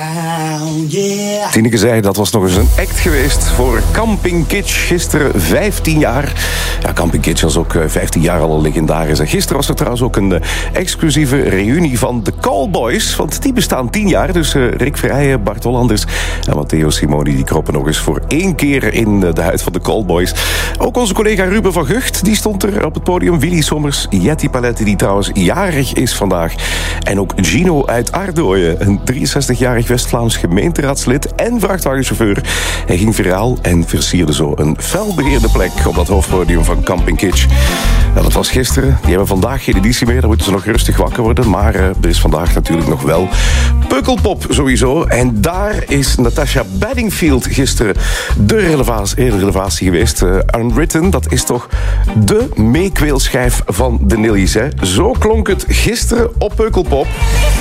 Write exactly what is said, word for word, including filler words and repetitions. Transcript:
Tineke zei, dat was nog eens een act geweest voor Camping Kitsch. Gisteren vijftien jaar. Ja, Camping Kitsch was ook vijftien jaar al legendarisch. En gisteren was er trouwens ook een uh, exclusieve reunie van de Callboys. Want die bestaan tien jaar. Dus uh, Rick Vrijen, Bart Hollanders en Matteo Simoni... die kroppen nog eens voor één keer in uh, de huid van de Callboys. Ook onze collega Ruben van Gucht, die stond er op het podium. Willy Sommers, Jetty Paletti, die trouwens jarig is vandaag. En ook Gino uit Ardooien, een drieënzestigjarig West-Vlaams gemeenteraadslid en vrachtwagenchauffeur. Hij ging viraal en versierde zo een felbegeerde plek op dat hoofdpodium van Camping Kitsch. Nou, dat was gisteren. Die hebben vandaag geen editie meer. Dan moeten ze nog rustig wakker worden. Maar uh, er is vandaag natuurlijk nog wel Pukkelpop sowieso. En daar is Natasha Bedingfield gisteren de relevatie, relevatie geweest. Uh, Unwritten, dat is toch de meekweelschijf van de Nillies, hè? Zo klonk het gisteren op Pukkelpop.